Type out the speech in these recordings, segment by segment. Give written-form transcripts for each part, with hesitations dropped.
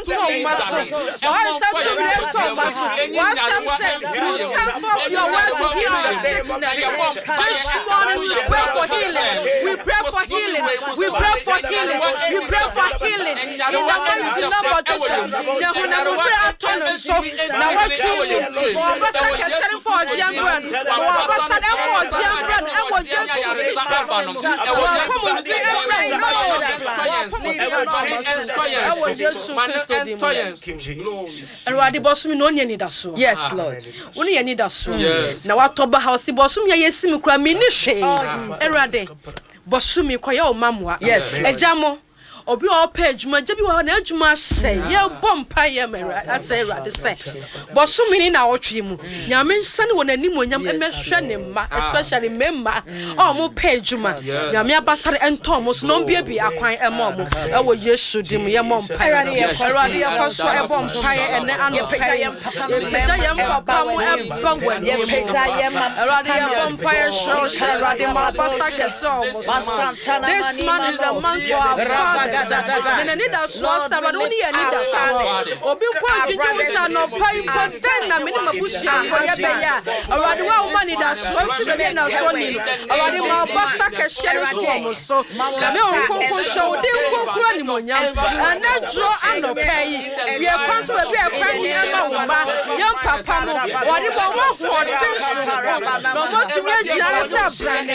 Yes, Lord. Only need us. Now what toba house bossum ye yesim kura me ni hwe. Erade. Bossumi kwaya o mamwa. Yes. Ejamo. Obi o page ma jebi wa na adwuma say ye bompa ye mera asay Erade say. Bossumi ni na otwe mu. Nyame nsane won anim onyam emehwe ne ma especially memma. O mo page ma. Nyame abasare enton mo so no bia bia akwan emo mo. E wo Yesu dim ye mompa. Erade ye koso e bompa ye ene ano page ye papa mo e bangwa ye page ye ma. Erade ye bompa ye show Erade ma basake so. This man is a man for our father. Nene need that so but only need that obi kwa juju no pai ko na mini mabusia ko ye be ya awade wa wo mani that so be na so ni awade ma basta ka share so me on ko show de ko kura ni monyam na dro ano pai we kwanto be e kwan ni ma wo ma ye papa mo wade bo wo ho de so mo ti me jira sa brand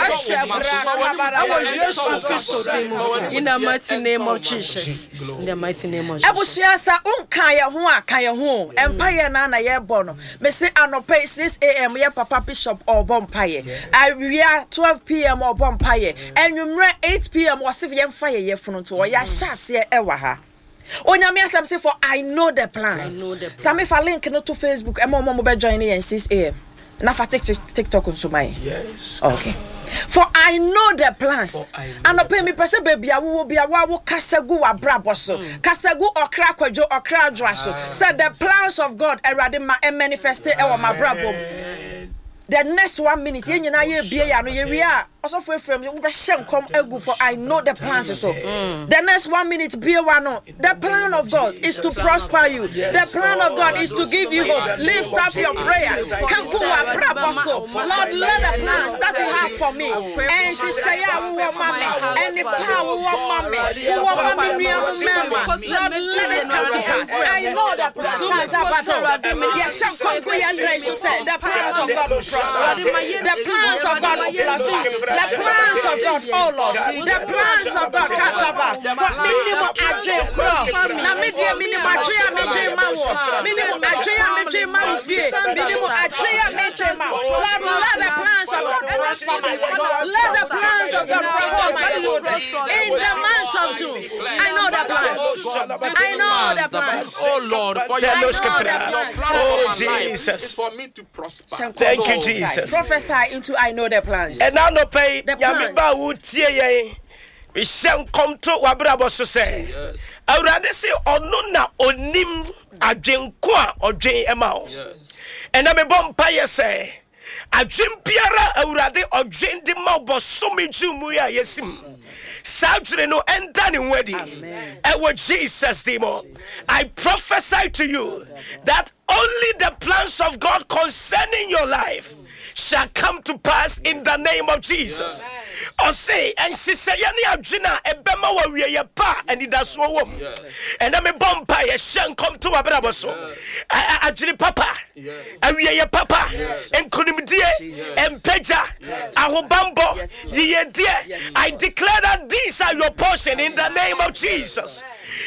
ahwe Yesu Kristo demo in the mighty name of Jesus. In the mighty name of Jesus. Ebusuasa unkan ye ho akan ye ho empire na ye bono me say anope 6 a.m. ye papa bishop or bompaye awia 12 p.m. or bompaye enwumre 8 p.m. wasif ye mfa ye funu to ya hyase ewa ha onyame asem say for I know the plans. Some if I link no to Facebook e mo be join ye 6 a.m. na fa TikTok on my. Yes. Okay. For I know the plans. And I pay me person baby I will be a wawu kasagu wa braboso. Kasagu okra kwajo okra dwaso. Said the plans of God erade ma manifested e wa ma brabo. The next 1 minute ye nyina ye bie ya no ye wi a also for frame we be shem come egu for I know the plans so. The next 1 minute bie wa no. The plan of God is to prosper you. The plan of God is to give you hope. Lift up your prayers. Kanku wa braboso. Lord, let the plans that you have for me. And she say I will mommy and the power will mommy. Who will mommy mama. Lord, let it come to pass. I know the plans. Yes, some come go and say the plans of God will prosper. The plans of God will prosper. The plans of God, oh Lord. The plans of God, Kataba. For minimum adre pro. Na media minimum adre meje mawo. Minimum adre meje mawo fie. Minimum adre meje mawo. Lord, let the plans of God prosper my life. Let the plans of God prosper my children. In the month of June, I know the plans. I know the plans. Oh Lord, for your plans. Oh Jesus, for me to prosper. Thank you, Jesus. Prophesy into I know the plans. And now no pay. Yamiba utie ye. We shall come to wabrabo so say. Awurade say ono na onim adwenko a odwen ema. And na me bompa ye say. Adwen biara awurade odwen de ma obosomi jumu ya yesim. Saudre no enter ni wedi. Ewo Jesus demo. I prophesy to you that only the plans of God concerning your life shall come to pass in the name of Jesus. Or say, and she say, Yani Abjina, a bema wa we pa, and it does so. And I'm a bompa, a shank come to a braboso. Ajini papa, a we papa, and Kunimdia, and Peja, Ahobambo, ye dear. I declare that these are your portion in the name of Jesus.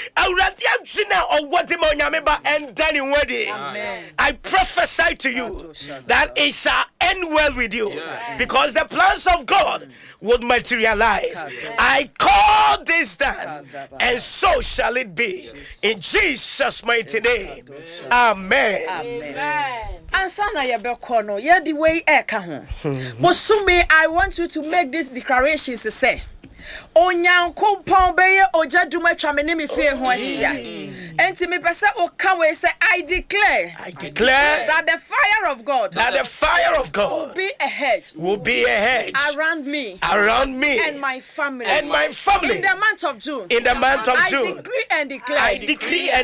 I prophesy to you that it shall end well with you because the plans of God would materialize. I call this down, and so shall it be in Jesus' mighty name. Amen. Ansana yebekono ye the way eka ho. Bosumi, I want you to make this declaration to say Onyankopon beye ojaduma twamene me fie ho ahia. Enti me pese o kan we say I declare that the fire of God will be a hedge around me and my family in the month of June. I decree and declare